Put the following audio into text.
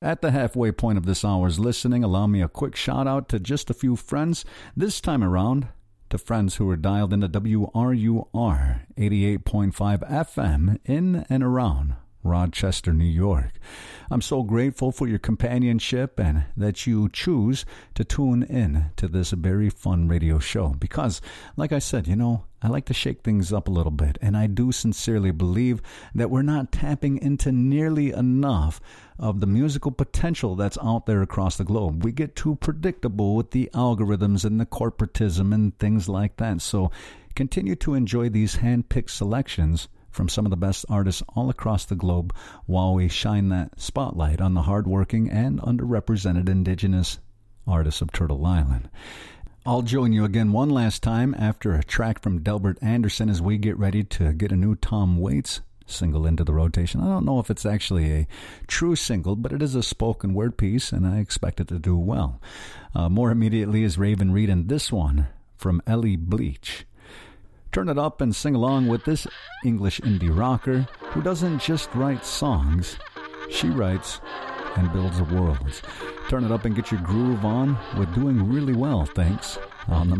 At the halfway point of this hour's listening, allow me a quick shout out to just a few friends. This time around, to friends who are dialed into WRUR 88.5 FM in and around Rochester, New York. I'm so grateful for your companionship and that you choose to tune in to this very fun radio show because, like I said, I like to shake things up a little bit, and I do sincerely believe that we're not tapping into nearly enough of the musical potential that's out there across the globe. We get too predictable with the algorithms and the corporatism and things like that. So continue to enjoy these hand-picked selections from some of the best artists all across the globe while we shine that spotlight on the hardworking and underrepresented indigenous artists of Turtle Island. I'll join you again one last time after a track from Delbert Anderson as we get ready to get a new Tom Waits single into the rotation. I don't know if it's actually a true single, but it is a spoken word piece, and I expect it to do well. More immediately is Raven Reed, and this one from Ellie Bleach. Turn it up and sing along with this English indie rocker who doesn't just write songs, she writes and builds worlds. Turn it up and get your groove on. We're doing really well, thanks, on the